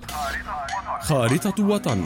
خارطة وطن.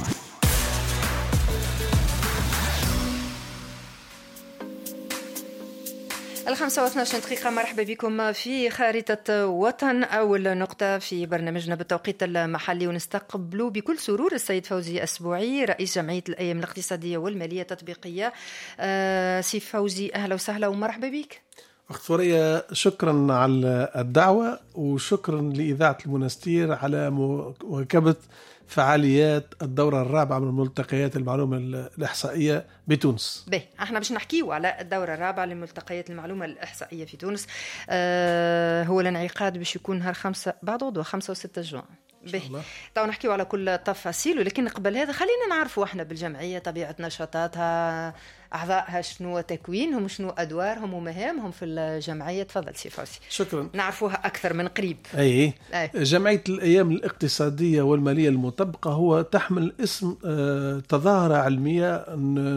الخمسة و12 دقيقة. مرحبا بكم في خارطة وطن. أول نقطة في برنامجنا بالتوقيت المحلي، ونستقبل بكل سرور السيد فوزي السبوعي رئيس جمعية الأيام الاقتصادية والمالية التطبيقية. سي فوزي، أهلا وسهلا ومرحبا بك. أخت ثريا، شكرا على الدعوة وشكرا لإذاعة المنستير على مواكبة فعاليات الدورة الرابعة من ملتقيات المعلومة الإحصائية بتونس. احنا باش نحكيو على الدورة الرابعة لملتقيات المعلومة الإحصائية في تونس. هو الانعقاد باش يكون نهار 5 بعد غدوة 5 و6 جوان. تو نحكيو على كل التفاصيل، ولكن قبل هذا خلينا نعرفوا احنا بالجمعية طبيعة نشاطاتها، أعضائها شنو تكوينهم، شنو أدوارهم ومهامهم في الجمعية. تفضل سي فوزي. شكرا. نعرفوها أكثر من قريب. أي. جمعية الأيام الاقتصادية والمالية المطبقة هو تحمل اسم تظاهرة علمية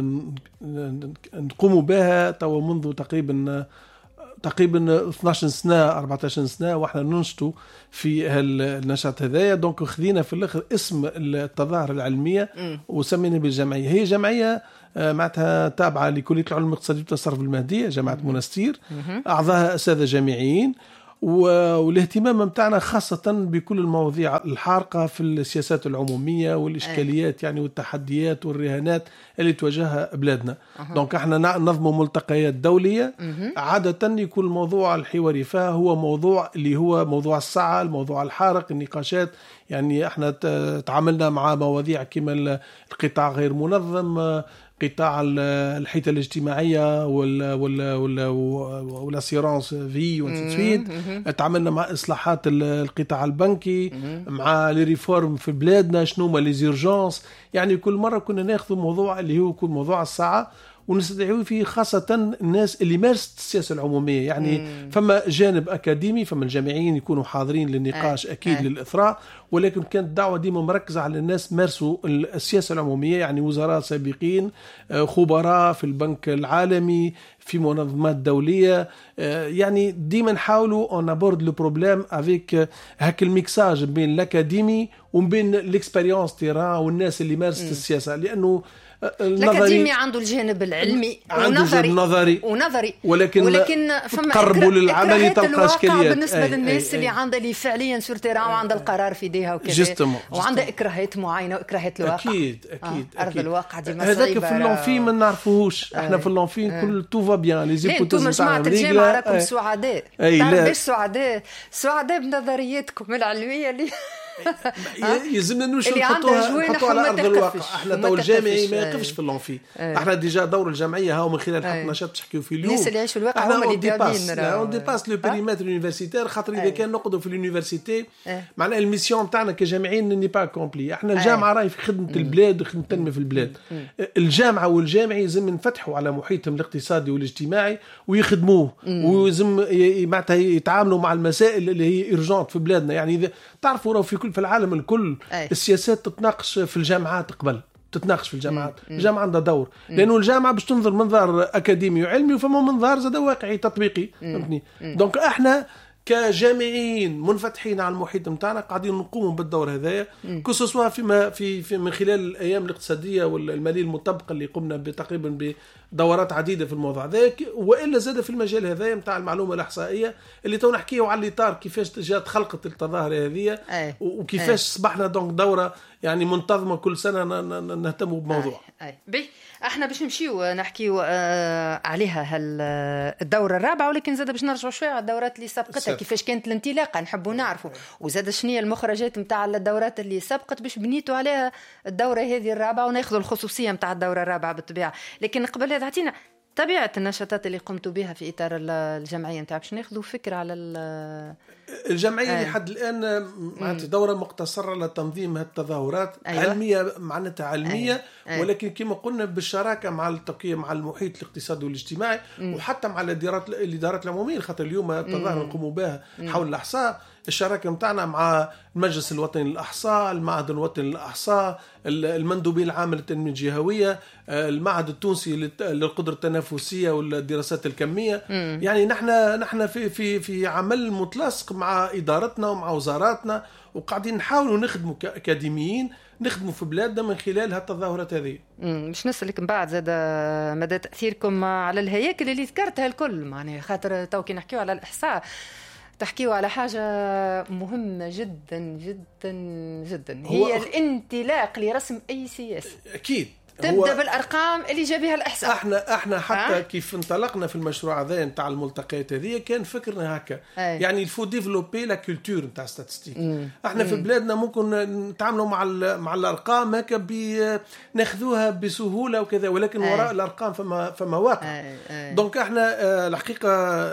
نقوم بها تو منذ تقريبا 12 سنة 14 سنة، واحنا ننشطوا في النشاط هذايا. دونك خذينا في الاخر اسم التظاهرة العلمية وسمينا بالجمعية. هي جمعية معناتها تابعة لكلية العلوم الاقتصادية والتصرف المهدية جامعة منستير، أعضاءها أساتذة جامعيين، والاهتمام متاعنا خاصة بكل المواضيع الحارقة في السياسات العمومية والإشكاليات يعني والتحديات والرهانات اللي تواجهها بلادنا. دونك احنا ننظم ملتقيات دولية، عادة يكون الموضوع الحواري فيها هو موضوع اللي هو موضوع الساعة، الموضوع الحارق، النقاشات. يعني احنا تعاملنا مع مواضيع كما القطاع غير منظم، قطاع الحيطة الاجتماعية والاسيرانس في ونسويت. تعاملنا مع إصلاحات القطاع البنكي، مع الريفورم في بلادنا، شنو ما ليزيرجانس. يعني كل مرة كنا ناخذ موضوع اللي هو يكون موضوع الساعة ونستدعيه فيه خاصة الناس اللي مارست السياسة العمومية. يعني فما جانب أكاديمي، فما الجامعيين يكونوا حاضرين للنقاش أكيد للإثراء، ولكن كانت الدعوة ديما مركزة على الناس مارسوا السياسة العمومية، يعني وزراء سابقين، خبراء في البنك العالمي، في منظمات دولية. يعني ديما نحاولوا on aborde le problème avec هاك الميكساج بين الأكاديمي وبين الإكسبيرينس تيران والناس اللي مارست السياسة. لأنه الأكاديمي عنده الجانب العلمي ونظري ولكن فما تقربوا للعمل تلقى إشكاليات بالنسبة للناس اللي عندها اللي فعليا سور تيران وعندها القرار في ايديها وكذا، وعندها إكراهات معينة وإكراهات الواقع. أكيد أرض الواقع دي صعيبة. هذاك في اللونفي ما نعرفوهوش. احنا في اللونفي كل توفا بيان لي زيبوتيز نتاعنا الجامعة راكم سعداء. باش سعداء بنظرياتكم العلمية اللي يلزمنا نحطوها على أرض الواقع. احنا تو الجامعي ما يقفش في اللونفي. احنا ديجا دور الجمعية هاو من خلال حق نشاط تحكيو فيه اليوم. الناس اللي يعيشوا الواقع هم اللي دايرين. اون ديباس لو بيريمتر يونيفرسيتير، خاطر إذا كان نقعدوا في اليونيفرسيتي معناها الميسيون تاعنا كجامعيين ني با كومبلي. احنا الجامعة راهي في خدمة البلاد وخدمة التنمية في البلاد. الجامعة والجامعي لازم نفتحوا على محيطهم الاقتصادي والاجتماعي ويخدموه، ولازم معناتها يتعاملوا مع المسائل اللي هي إرجانت في بلادنا. يعني إذا تعرفوا راهو في العالم الكل السياسات تتناقش في الجامعات، قبل تتناقش في الجامعات. الجامعة عندها دور، لأنه الجامعة باش تنظر منظار أكاديمي وعلمي، وفما منظار زاد واقعي تطبيقي. دونك احنا كجامعيين منفتحين على المحيط متاعنا قاعدين نقوم بالدور هذايا، كسوسوا في من خلال الأيام الاقتصادية والمالية المطبقة اللي قمنا تقريبا بدورات عديدة في الموضوع ذاك، وإلا زاد في المجال هذايا متاع المعلومة الإحصائية اللي تو نحكيه على الإطار كيفاش جات خلقت التظاهرة هذه وكيفاش صبحنا دونك دورة يعني منتظمة كل سنة نهتم بموضوع. احنا باش نمشيو نحكيو عليها الدورة الرابعة، ولكن زاد باش نرجعوا شوية على الدورات اللي سبقتها. كيفاش كانت الانطلاقة نحبوا نعرفوا، وزاد شنية المخرجات متاع الدورات اللي سبقت باش بنيتوا عليها الدورة هذه الرابعة، وناخذوا الخصوصية متاع الدورة الرابعة بالطبيعة. لكن قبل هذا عطينا طبيعة النشاطات اللي قمتوا بها في إطار الجمعية نتاع باش ناخذوا فكرة على الجمعية لحد الآن معناتها دورة مقتصرة على تنظيم هالتظاهرات علمية، معناتها علمية ولكن كما قلنا بالشراكة مع التقية مع المحيط الاقتصادي والاجتماعي وحتى مع الإدارات العمومية. خاطر اليوم التظاهر نقوموا بها حول الأحصاء، الشراكة متاعنا مع المجلس الوطني للأحصاء، المعهد الوطني للأحصاء، المندوبية العامة للتنمية الجهوية، المعهد التونسي للقدرة التنافسية والدراسات الكمية. يعني نحن في عمل متلاصق مع إدارتنا ومع وزاراتنا وقاعدين نحاولوا نخدموا كأكاديميين نخدموا في بلادنا من خلال هالتظاهرات هذه. مش نسألك من بعد زاد مدى تأثيركم على الهياكل اللي ذكرتها الكل، معناها خاطر توكي نحكيو على الإحصاء تحكيوا على حاجة مهمة جدا جدا جدا، هي الانطلاق لرسم أي سياسة. أكيد تبدأ بالأرقام اللي جابها الإحصاء. احنا حتى كيف انطلقنا في المشروع هذا نتاع الملتقيات هذه كان فكرنا هكا، يعني الفو ديفلوبي لا كولتور نتاع ستاتستيك. احنا في بلادنا ممكن نتعاملوا مع الارقام هكا ناخذوها بسهوله وكذا، ولكن وراء الارقام فما واقع. دونك احنا الحقيقه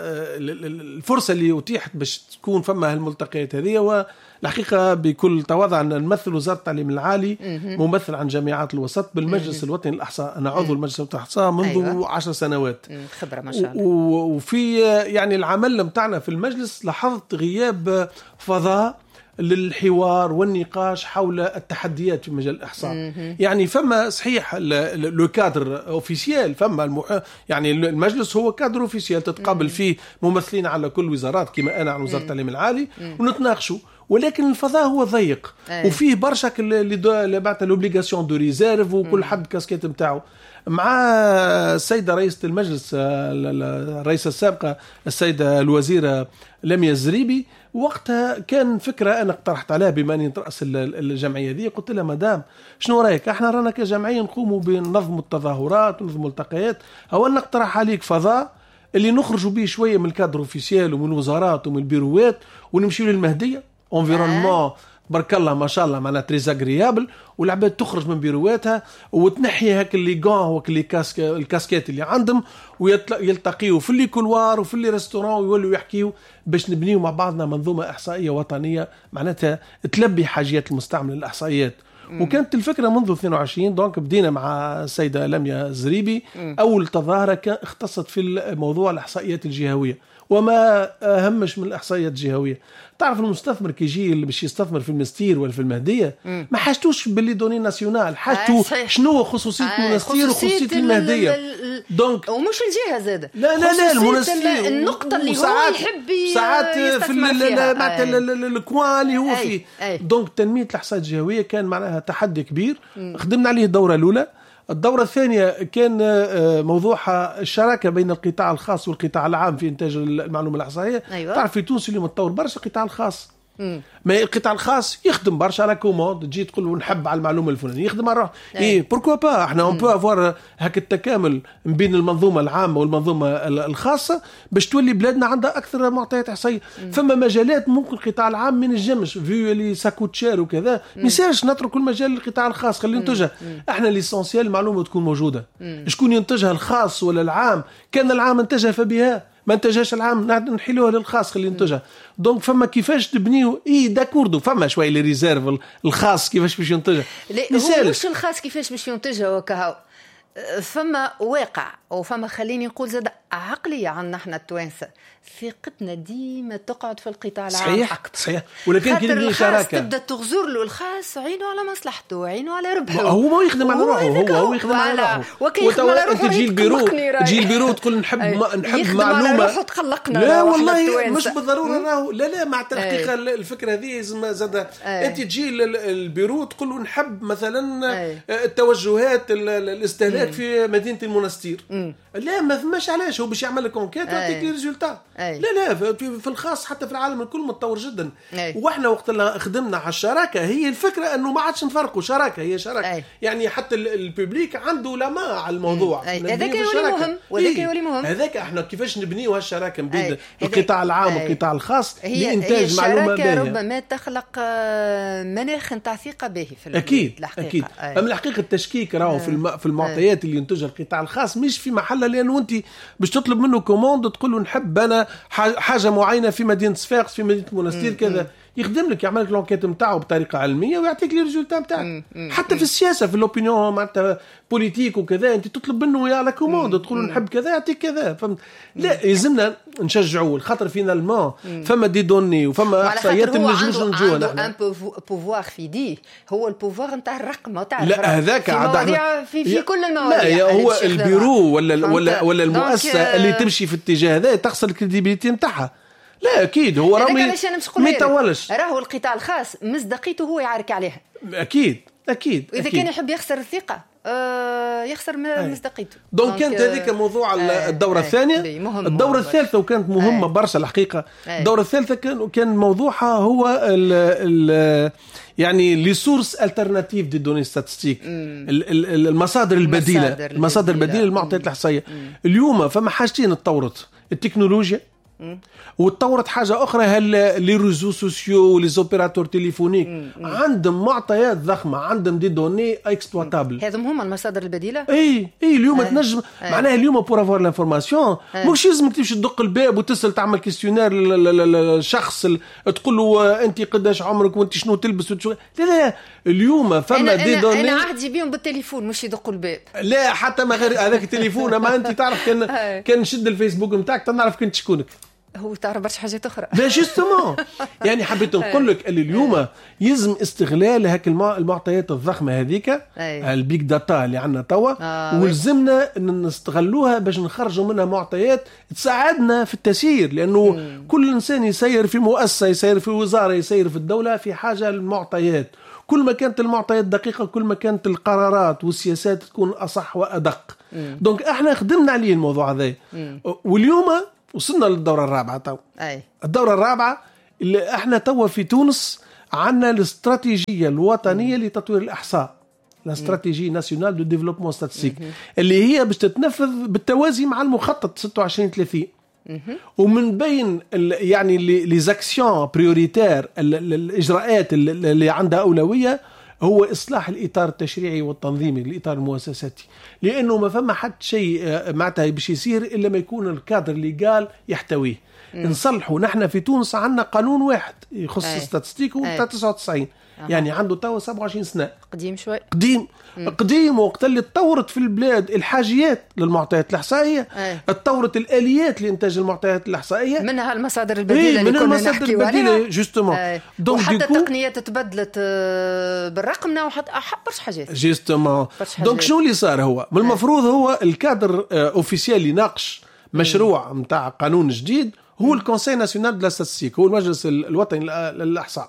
الفرصه اللي اتيحت باش تكون فما هالملتقيات هذه، والحقيقه بكل تواضع ان نمثل وزاره التعليم العالي، ممثل عن جامعات الوسط بالمجلس الوطني للإحصاء. أنا عضو المجلس الوطني للإحصاء منذ 10 سنوات، خبرة ما شاء الله. وفي يعني العمل متاعنا في المجلس لاحظت غياب فضاء للحوار والنقاش حول التحديات في مجال الإحصاء. يعني فما صحيح لو كادر اوفيسيال، فما يعني المجلس هو كادر اوفيسيال تتقابل فيه ممثلين على كل وزارات كما أنا عن وزارة التعليم العالي ونتناقشوا، ولكن الفضاء هو ضيق وفيه برشا اللي بعت لوبليغاسيون دو ريزيرف وكل حد كاسكيت نتاعو. مع السيدة رئيسة المجلس الرئيسة السابقة السيدة الوزيرة لميا الزريبي، وقتها كان فكرة أنا اقترحت عليها بما أني نترأس الجمعية دي، قلت لها مدام شنو رأيك احنا رانا كجمعية نقوموا بنظم التظاهرات ونظم الملتقيات، أو نقترح عليك فضاء اللي نخرجوا به شوية من الكادر اوفيسيال ومن الوزارات ومن البيروات ونمشيوا للمهدية انفيرونمون بارك الله ما شاء الله معنا تريز اغريابل، والعباد تخرج من بيرواتها وتنحي هاك اللي غون وكلي الكاسكيت اللي عندهم ويلتقيوا في اللي كولوار وفي اللي ريستوران ويولوا يحكيوا باش نبنيوا مع بعضنا منظومة إحصائية وطنية معناتها تلبي حاجيات المستعمل الإحصائيات. وكانت الفكرة منذ 22 دونك بدينا مع السيدة لميا الزريبي. أول تظاهرة اختصت في موضوع الإحصائيات الجهوية، وما أهمش من الإحصائيات الجهوية. تعرف المستثمر كي يجي اللي باش يستثمر في المستير ولا في المهدية ما حاجتوش باللي دوني ناسيونال، حاجتو شنو خصوصية المستير وخصوصية المهدية. دونك ومش الجهة زادة، لا المنستير النقطة اللي هو يحب ساعات في الكوان اللي هو فيه. دونك تنمية الإحصائيات الجهوية كان معناها تحدي كبير، خدمنا عليه الدورة الأولى. الدورة الثانية كان موضوعها الشراكة بين القطاع الخاص والقطاع العام في إنتاج المعلومة الإحصائية. تعرف في تونس اليوم تطور برشا القطاع الخاص، ما القطاع الخاص يخدم برشا على كوموند، تجي تقول نحب على المعلومه الفلانيه يخدم على بوركوا با احنا اون بو افوار هاك التكامل بين المنظومه العامه والمنظومه الخاصه باش تولي بلادنا عندها اكثر معطيات احصائيه. فما مجالات ممكن القطاع العام ما ينجمش فيو اللي ساكوت شير وكذا، ما يصيرش نترك كل مجال للقطاع الخاص خلينا ننتجها احنا. ليسونسيال المعلومه تكون موجوده، شكون ينتجها الخاص ولا العام؟ كان العام انتجها فبها، ما انتجاش العام نحيلوها للخاص خلي ينتجها. دونك فما كيفاش تبنيو داكوردو، فما شويه لي ريزيرف الخاص كيفاش باش ينتجها. هو مش الخاص كيفاش باش ينتجها وكهو، فما واقع وفما خليني نقول زاد عقلية عنا احنا التوانسة، ثقتنا ديما تقعد في القطاع العام أكثر. صحيح ولكن كي نبني شراكة تبدأ تغزر له الخاص، عينه على مصلحته عينه على ربحه، هو ما يخدم على روحه، هو يخدم على روحه. وانت تجي البيرو تقول نحب معلومة تقلقنا. لا والله مش بالضرورة راهو لا مع الحقيقة الفكرة هذه زاد انت تجي البيرو تقول نحب مثلا التوجهات الاستهلاك في مدينة المنستير، لا ما فماش علاش هو باش يعمل لك انكيت ويعطيك لي ريزولتا. لا في الخاص حتى في العالم الكل متطور جدا. واحنا وقت اللي خدمنا على الشراكه هي الفكره انه ما عادش نفرقوا شراكه هي شراكه. يعني حتى الببليك عنده لما على الموضوع هذاك يولي مهم وذاك يولي مهم. هذاك احنا كيفاش نبنيو هالشراكه بين القطاع العام والقطاع الخاص لانتاج معلومه باهيه. ربما تخلق مناخ نتاع ثقه باهي في اكيد. اما الحقيقه التشكيك راهو في المعطيات اللي ينتجها القطاع الخاص مش في محلها، لانه انت باش تطلب منه كوموند تقول له نحب انا حاجه معينه في مدينه صفاقس في مدينه منستير كذا، يخدم لك يعمل لك لونكيت نتاعو بطريقه علميه ويعطيك لي ريزولتا نتاعك. حتى في السياسه في الاوبينيون معناتها بوليتيك وكذا انت تطلب منه يا على كوموند تقول له نحب كذا يعطيك كذا، فهمت؟ لا يلزمنا نشجعوه الخاطر فينالمون فما دي دوني وفما احصائيات اللي نجمش نجوها نحن. عنده ان بوفوار في يديه، هو البوفوار نتاع الرقم تاع لا هذاك في كل المواضيع. لا هو البيرو ولا المؤسسه اللي تمشي في الاتجاه هذا تخسر الكريديبيليتي نتاعها. لا اكيد هو رامي ما يطولش، راهو القطاع الخاص مصداقيته هو يعرك عليها اكيد. واذا كان يحب يخسر الثقه يخسر مصداقيته. دونك كانت هذيك موضوع الدوره الثانيه. الدوره الثالثه وكانت مهمه برشا الحقيقه. الدوره الثالثه كان موضوعها هو يعني لي سورس الترناتيف دي دوني ستاتستيك، المصادر البديله للمعطيات الاحصائيه. اليوم فما حاجتين تطورت، التكنولوجيا وتطورت حاجه اخرى، لي ريزو سوسيو ولي زوبيراتور تليفونيك عندهم معطيات ضخمه، عندهم دي دوني اكسبلواتابل. هذم هما المصادر البديله. اي اليوم تنجم معناها اليوم بور افوار لانفورماسيون مش لازمك تمشي تدق الباب وتسال تعمل كيستيونير للشخص تقول له انت قداش عمرك وانت شنو تلبس لا اليوم فما دي دوني. انا عهدي بيهم بالتليفون مش يدقوا الباب. لا حتى ما غير هذاك التليفون، ما انت تعرف كان نشد الفيسبوك نتاعك تنعرف كنت شكونك. هو تعرف برشا حاجات اخرى. لا جوستومون يعني حبيت نقول لك اللي اليوم يلزم استغلال هاك المعطيات الضخمه هذيك البيك داتا اللي عندنا توا، ولزمنا ان نستغلوها باش نخرجوا منها معطيات تساعدنا في التسيير، لانه كل انسان يسير في مؤسسه، يسير في وزاره، يسير في الدوله، في حاجه للمعطيات. كل ما كانت المعطيات دقيقه كل ما كانت القرارات والسياسات تكون اصح وادق. دونك احنا خدمنا عليه الموضوع هذا، واليوم وصلنا للدورة الرابعة تو. الدورة الرابعة اللي احنا توا في تونس عندنا الاستراتيجية الوطنية لتطوير الإحصاء، الاستراتيجية ناسيونال دو ديفلوبمون ستاتستيك، اللي هي باش تتنفذ بالتوازي مع المخطط 26-30. ومن بين يعني لي زاكسيون بريوريتير، الإجراءات اللي عندها أولوية، هو إصلاح الإطار التشريعي والتنظيمي، الإطار المؤسساتي، لأنه ما فما حد شيء معناتها باش يصير إلا ما يكون الكادر ليغال يحتويه. نصلحوا نحن في تونس عندنا قانون واحد يخص الستاتستيك وبتاع 99 يعني عنده توا 27 سنة، قديم شوي، قديم وقت اللي تطورت في البلاد الحاجيات للمعطيات الإحصائية، تطورت الآليات لإنتاج المعطيات الإحصائية، منها المصادر البديلة اللي كنا نحكي عليها جوستومون. وحتى التقنيات تبدلت بالرقمنا وحتى برشا حاجات جوستومون. دونك شنو اللي صار؟ هو من المفروض هو الكادر اوفيسيال يناقش مشروع متاع قانون جديد، هو الكونسي ناسيونال دو ستاتستيك، هو المجلس الوطني للإحصاء.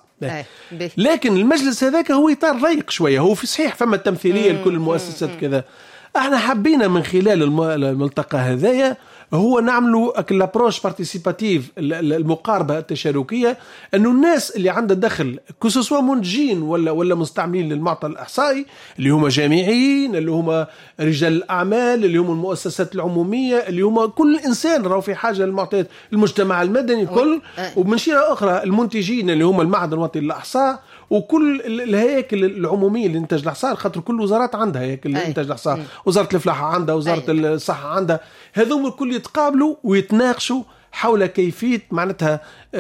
لكن المجلس هذاك هو إطار ضيق شوية، هو في صحيح فما التمثيلية لكل المؤسسات كذا. احنا حبينا من خلال الملتقى هذايا هو نعملوا لابروش بارتيسيباتيف، المقاربه التشاركيه، انه الناس اللي عندها دخل كسوا منتجين ولا مستعملين للمعطى الاحصائي، اللي هم جامعيين، اللي هم رجال الاعمال، اللي هم المؤسسات العموميه، اللي هم كل انسان راهو في حاجه للمعطيات، المجتمع المدني كل، ومن شيره اخرى المنتجين اللي هم المعهد الوطني للاحصاء، وكل الهياكل العموميه لإنتاج الإحصاء، خاطر كل وزارات عندها هيكل لإنتاج الإحصاء، وزارة الفلاحة عندها، وزارة الصحة عندها، هذوم الكل يتقابلوا ويتناقشوا حول كيفية معناتها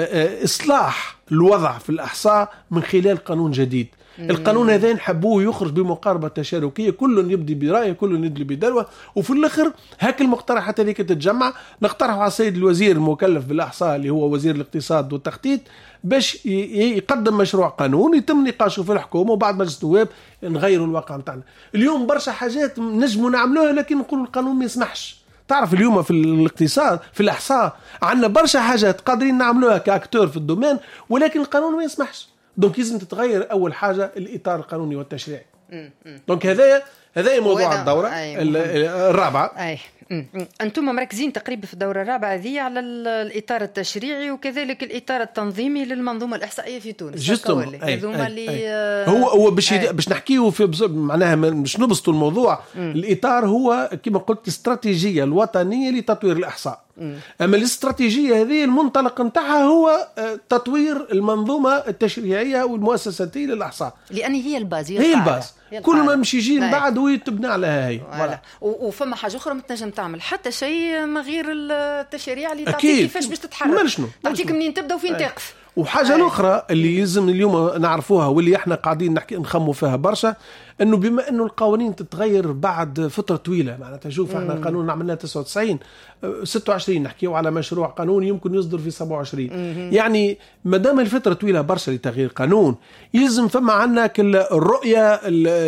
إصلاح الوضع في الإحصاء من خلال قانون جديد. القانون هذا نحبوه يخرج بمقاربة تشاركية، كل يبدي برأيه، كل يدلي بدلوه، وفي الآخر هاك المقترحات هذيك تتجمع، نقترحوا على السيد الوزير المكلف بالإحصاء اللي هو وزير الاقتصاد والتخطيط باش يقدم مشروع قانون يتم نقاشه في الحكومة، وبعد مجلس النواب نغيروا الواقع متاعنا. اليوم برشا حاجات نجموا نعملوها لكن نقولوا القانون ما يسمحش. تعرف اليوم في الاقتصاد في الإحصاء عندنا برشا حاجات قادرين نعملوها كأكتور في الدومين، ولكن القانون ما يسمحش. دونك لازم تتغير أول حاجة الإطار القانوني والتشريعي. دونك هذا موضوع الدورة الرابعة. أنتم مركزين تقريبا في الدورة الرابعة هذه على الإطار التشريعي وكذلك الإطار التنظيمي للمنظومة الإحصائية في تونس. هو باش نحكيه في معناها باش نبسطوا الموضوع. الإطار هو كما قلت الاستراتيجية الوطنية لتطوير الإحصاء. أما الاستراتيجية هذه المنطلق نتاعها هو تطوير المنظومة التشريعية والمؤسساتية للإحصاء، لأن هي الباز، هي الباز. كل ما مشي يجي من بعد ويتبنى عليها هي. وفما حاجة أخرى ما تنجم تعمل حتى شيء من غير التشريع اللي تعطيك كيفاش باش تتحرك، تعطيك منين تبدأ وفين تقف. وحاجه الاخرى اللي يلزم اليوم نعرفوها واللي احنا قاعدين نخموا فيها برشا، انه بما انه القوانين تتغير بعد فتره طويله، معناتها شوف احنا قانون عملناه 99 26 نحكيو على مشروع قانون يمكن يصدر في 27 يعني ما دام الفتره طويله برشا لتغيير قانون يلزم فما عندنا الرؤيه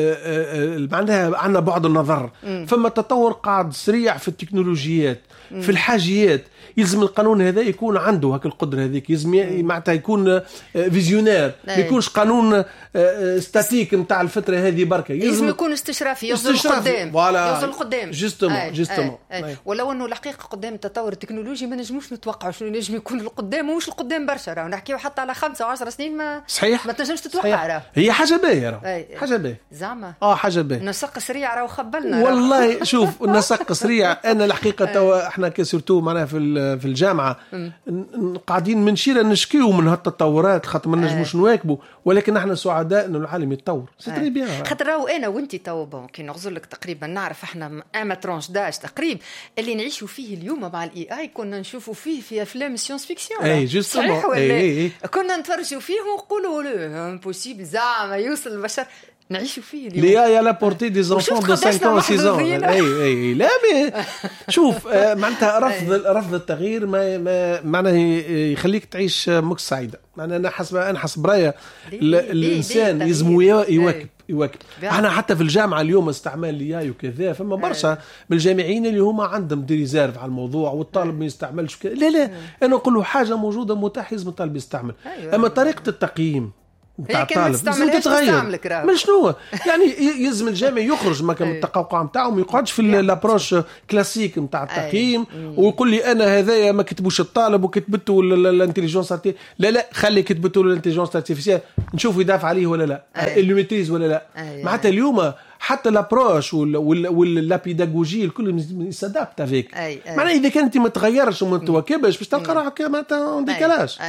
معناها عندنا بعد النظر، فما تطور قاعد سريع في التكنولوجيات في الحاجيات، يلزم القانون هذا يكون عنده هك القدره هذيك، يلزم معناتها يكون فيزيونير، ما يكونش قانون ستاتيك نتاع الفتره هذه بركه، يلزم يكون استشرافي يوصل لقدام جوستومون ولو انه الحقيقه قدام التطور التكنولوجي ما نجموش نتوقعوا شنو ينجم يكون القدام ومش القدام برشا، راهو نحكيو حتى على 5 و10 سنين ما صحيح ما تنجمش تتوقع، راهو هي حاجه باهيه، راهو حاجه باهيه زعما حاجه باهيه، نسق سريع راهو خبلنا والله شوف النسق سريع. انا الحقيقه توا احنا كسرتو معناها في الجامعه قاعدين من شيره نشكيو من هالتطورات خاطر ما نجموش نواكبوا، ولكن احنا سعداء انه العالم يتطور سي بيان. خاطر راهو انا وانت توا كي نغزر لك تقريبا نعرف احنا اما ترونش داج تقريبا اللي نعيشوا فيه اليوم مع الاي اي كنا نشوفوا فيه في افلام سيونس فيكسيون، اي جوستومون كنا نتفرجوا فيه ونقولوا له امبوسيبل زعما يوصل البشر نعيشوا فيه اليوم. لي يا لا بورتي دي زونفون دو 5 ans 6 ans اي لا شوف معناتها رفض التغيير ما معناه يخليك تعيش مك سعيده. انا حسب رايي الانسان لازم يواكب. احنا حتى في الجامعه اليوم استعمال لياي وكذا فما برشا من الجامعيين اللي هما عندهم دي ريزيرف على الموضوع والطالب ما يستعملش كذا. لا انا نقول له حاجه موجوده متاحه لازم الطالب يستعمل. اما طريقه التقييم نتاع الطالب لازم تتغير من شنو يعني يلزم الجامعي يخرج من التقوقع نتاعو ما يقعدش في الابروش كلاسيك نتاع التقييم ويقول لي انا هذايا ما كتبوش الطالب وكتبته الانتيليجنس لا خلي كتبته الانتيليجنس ارتيفيسيال نشوف يدافع عليه ولا لا اللي ميتريز ولا لا. معناتها اليوم حتى الابروش واللابيداغوجي الكل يسادابت افيك. معناها اذا كنت ما تغيرش وما تواكبش باش تلقى روحك معناتها ديكالاج.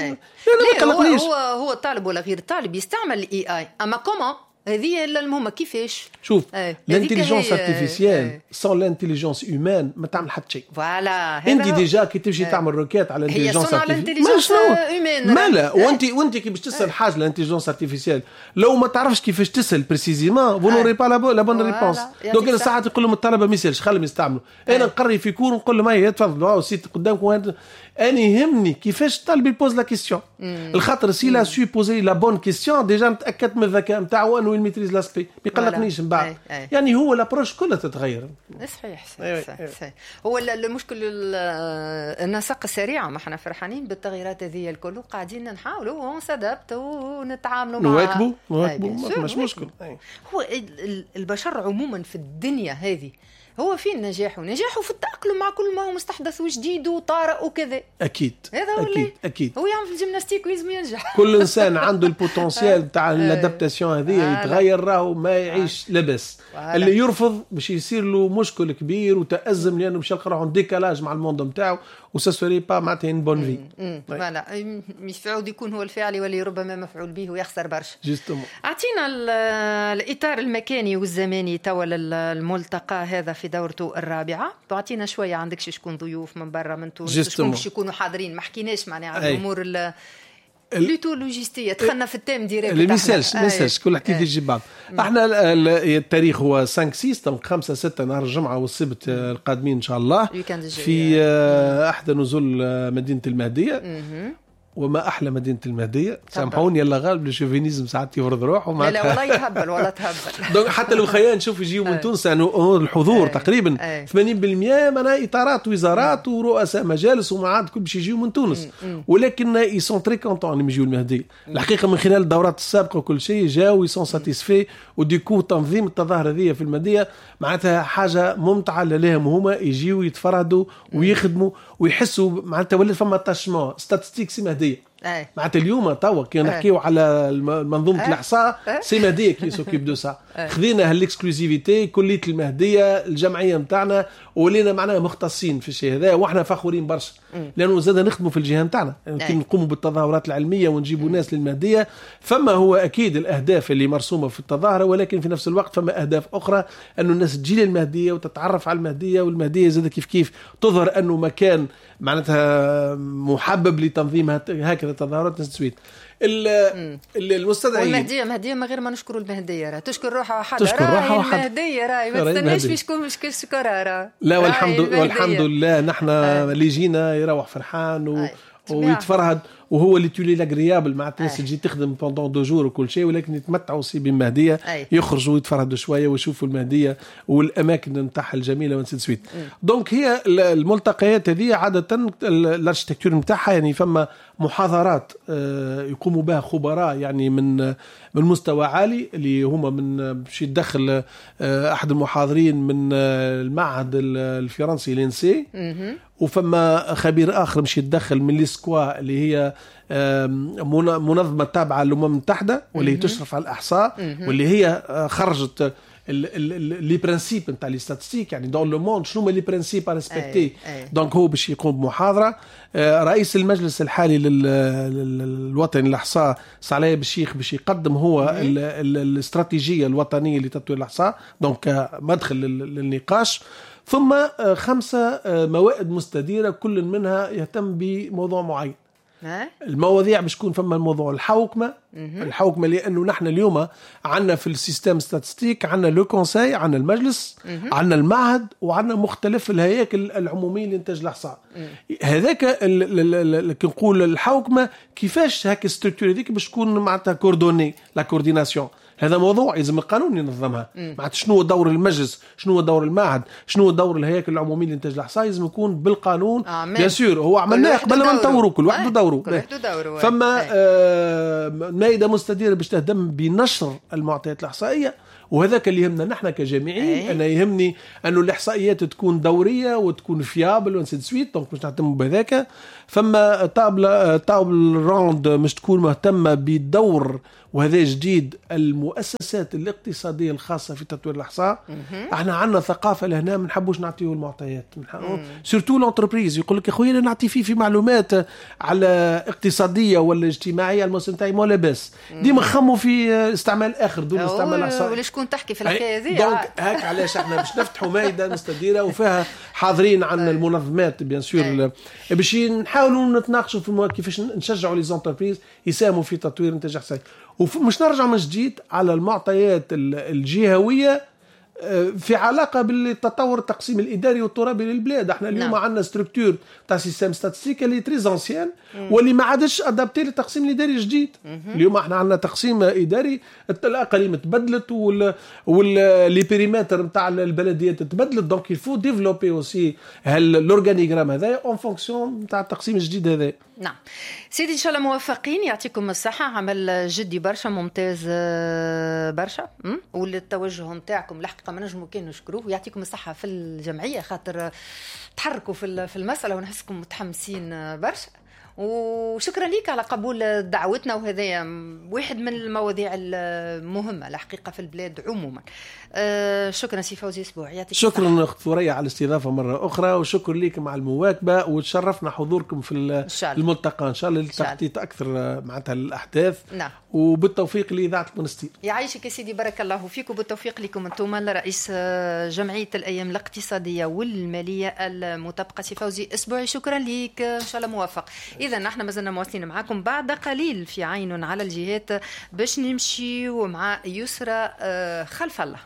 هو الطالب ولا غير الطالب يستعمل الاي اي اما كومون هذه المهمه كيفاش شوف الانتيليجنس ارتيفيسيال سون لانتيليجنس هيومان ما تعمل حتى شيء. فوالا انت ديجا كي تمشي تعمل روكيت على الانتيليجنس ارتيفيسيال مالا وانت كي باش تسال حاجه الانتيليجنس ارتيفيسيال لو ما تعرفش كيفاش تسال بريسيزيمون فو نوري با لا بون ريبونس. دونك انا ساعات نقول لهم الطلبه ما يسالش خليهم يستعملوا. انا نقري في كور نقول لهم هيا تفضلوا سيت قدامكم أنا يهمني كيفاش الطالب يبوز لا كيستيون الخاطر سي لا سوي بوزي لا بون كيستيون ديجا نتاكد من الذكاء نتاعو انه يميتريز لاسبي ما يقلقنيش من بعد. يعني هو لابروش كلها تتغير. صحيح. هو المشكل النسق السريع ما احنا فرحانين بالتغييرات هذه الكل وقاعدين نحاولوا ونسادبت ونتعاملوا معها نواكبوا مش مشكل. هو البشر عموما في الدنيا هذه هو فين نجاحه في التأقلم مع كل ما هو مستحدث وجديد وطارئ وكذا. أكيد أكيد هو يعمل في الجيمناستيك ويزم ينجح. كل إنسان عنده البوتنسيال تاع الادابتاسيون هذه يتغير راهو ما يعيش لبس. اللي يرفض باش يصير له مشكل كبير وتأزم لأنه باش يلقى روحه ديكالاج مع الموند نتاعو وساسوري با معناتها ان بون في. فوالا يفعل يكون هو الفاعل واللي ربما مفعول به ويخسر برشا. جوستومون. أعطينا الإطار المكاني والزماني توا الملتقى هذا في دورته الرابعة. تعطينا شوية عندك شكون ضيوف من برا من تونس شكون باش يكونوا حاضرين ما حكيناش معناها على الأمور لوتو لوجيستيه دخلنا في التيم ديريكت ما يسالش كل حكيت يجي بعض. احنا التاريخ هو 5 6 نهار الجمعه والسبت القادمين ان شاء الله في احدى نزول مدينه المهديه. وما احلى مدينه المهديه سامحوني يلا غالب الشوفينيزم ساعات يفرض روحه لا والله يهبل ولا تهبل. دونك حتى لو خيال نشوف يجيو من تونس يعني الحضور تقريبا 80% معناها اطارات وزارات ورؤساء مجالس ومعاد كل باش يجيو من تونس ولكن يسون تري كونطون يجيو المهديه. الحقيقه من خلال الدورات السابقه وكل شيء جاوا يسون ساتيسفي وديكو تنظيم التظاهر هذه في المهديه معناتها حاجه ممتعه لهم هما يجيو يتفرهدوا ويخدموا ويحسوا معناتها ولات فما تاشمون ستاتستيك مهديه. معناتها اليوم توا كي نحكيو على منظومه الاحصاء سي مهديه كي سوكيب دو سا. خذينا هالاكسكلوزيفيتي كليه المهديه الجمعيه نتاعنا ولينا معناها مختصين في الشيء هذا واحنا فخورين برشا. لانه زاد نخدموا في الجهه نتاعنا كي نقوموا بالتظاهرات العلميه ونجيبوا ناس للمهديه. فما هو اكيد الاهداف اللي مرسومه في التظاهره، ولكن في نفس الوقت فما اهداف اخرى انه الناس تجي للمهديه وتتعرف على المهديه، والمهديه زاد كيف تظهر انه مكان معناتها محبب لتنظيم هكذا تظاهرات نسويت. المستدعي والمهديه من غير ما نشكروا المهديه، راه تشكر روحها وحدها، تشكر روحها وحدها. المهديه راهي ما تستناش باش تكون شكرها راه. لا والحمد لله نحن اللي جينا يروح فرحان ويتفرهد، وهو اللي تولي لاغريابل مع الناس تجي تخدم بوندون 2 جور وكل شيء، ولكن يتمتعوا سي بالمهديه، يخرجوا ويتفرهدوا شويه ويشوفوا المهديه والاماكن نتاعها الجميله ونسيت سويت. دونك هي الملتقيات هذه عاده الاركتيكتور نتاعها يعني فما محاضرات يقوموا بها خبراء يعني من مستوى عالي، اللي هما من باش يتدخل احد المحاضرين من المعهد الفرنسي لينسي، وفما خبير اخر مش يتدخل من ليسكوا اللي هي منظمه تابعه للامم المتحده واللي تشرف على الاحصاء، واللي هي خرجت لي برانسيب نتاع لي ستاتستيك يعني دون لو موند شنو هما لي برانسيب ا ريسبكتي. دونك هو باش يقوم بمحاضره. رئيس المجلس الحالي الوطني للاحصاء صالح بالشيخ باش يقدم هو الاستراتيجيه الوطنيه لتطوير الاحصاء، دونك مدخل للنقاش. ثم 5 موائد مستديره كل منها يهتم بموضوع معين. المواضيع باش تكون فما الموضوع الحوكمه لانه نحن اليوم عندنا في السيستم ستاتستيك عندنا لو كونساي، عندنا المجلس، عندنا المعهد، وعندنا مختلف الهياكل العموميه لانتاج الاحصاء. هذاك كي نقول الحوكمه كيفاش هاك الستركتور هذيك باش تكون معناتها كوردوني لا كورديناسيون، هذا موضوع لازم القانون ينظمها. معناتها شنو هو دور المجلس، شنو هو دور المعهد، شنو هو دور الهياكل العموميه لانتاج الاحصاء، لازم يكون بالقانون. بيان سور هو عملناه قبل ما نطوروا كل واحد دوره. فما مائده مستديره باش تهتم بنشر المعطيات الاحصائيه، وهذاك اللي يهمنا نحن كجامعيين. انا يهمني انه الاحصائيات تكون دوريه وتكون فيابل ونسيت سويت، دونك باش نهتم بهذاك. فما طابل راوند مش تكون مهتمه بالدور، وهذا جديد، المؤسسات الاقتصاديه الخاصه في تطوير الاحصاء. احنا عندنا ثقافه لهنا ما نحبوش نعطيو المعطيات، سورتو لونتربريز يقول لك يا خويا انا نعطي فيه في معلومات على اقتصاديه ولا اجتماعيه الموسم تاعي ما لاباس، ديما نخموا في استعمال اخر دون استعمال احصائي. ولا شكون تحكي في الحكايه هذه؟ دونك هاك علاش احنا باش نفتحوا مائده مستديره وفيها حاضرين عن المنظمات بيان سور، باش نحاولوا نتناقشوا في كيفاش نشجعوا لي زونتربريز يساهموا في تطوير انتاج احصائي. ومش نرجع من جديد على المعطيات الجهويه في علاقه بالتطور التقسيم الاداري والترابي للبلاد. احنا اليوم عندنا ستركتور تاع سيستم ستاتستيك اللي تري انسيان واللي ما عادش ادابتي للتقسيم الاداري الجديد. اليوم احنا عندنا تقسيم اداري، الاقاليم تبدلت واللي بيريمتر نتاع البلديات تبدلت، دونك يفو ديفلوبي اوسي الاورغانيغرام هذا اون فونكسيون نتاع التقسيم الجديد هذا. نعم سيدي، ان شاء الله موفقين، يعطيكم الصحه، عمل جدي برشا، ممتاز برشا، والتوجه نتاعكم الحقيقه ما نجموا كان نشكروه، ويعطيكم الصحه في الجمعيه خاطر تحركوا في المساله ونحسكم متحمسين برشا. وشكرا لك على قبول دعوتنا، وهذا واحد من المواضيع المهمه الحقيقه في البلاد عموما. شكرا سي فوزي اسبوع، يعطيك شكرا اخت ثريا على الاستضافه مره اخرى، وشكر لكم على المواكبه، وتشرفنا حضوركم في الملتقى ان شاء الله للتخطيط اكثر معناتها الاحداث. نعم. وبالتوفيق لاذاعه المنستير. يعيشك يا سيدي، بارك الله فيك، وبالتوفيق لكم انتم. رئيس جمعيه الايام الاقتصاديه والماليه المتبقى سي فوزي اسبوعي، شكرا لك، ان شاء الله موفق. اذا نحن مازلنا مواصلين معكم بعد قليل في عين على الجهات باش نمشي ومع يسرى خلف الله.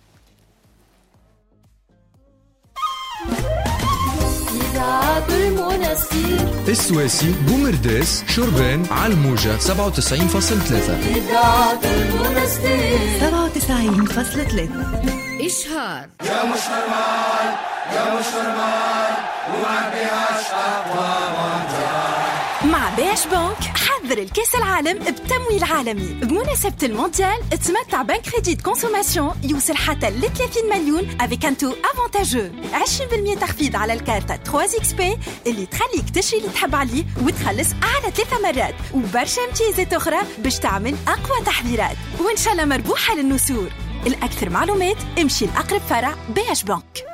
إذاعة المنستير، السواسي، بومرداس، شربان، علموجة 97.3. إذاعة المنستير 97.3. إشهار يا مش نورمال، يا مش نورمال، وما بيهاش أقوى مع باش بنك حضر الكاس العالم بتمويل عالمي. بمناسبة المونديال تمتع بنك كريديت كونسوماسيون يوصل حتى ل 30 مليون avec un taux avantageux. 20% تخفيض على الكارتة 3XP اللي تخليك تشري اللي تحب عليه وتخلص على 3 مرات، وبرشا امتيازات أخرى باش تعمل أقوى تحضيرات، وإن شاء الله مربوحة للنسور. الأكثر معلومات امشي لأقرب فرع باش بنك.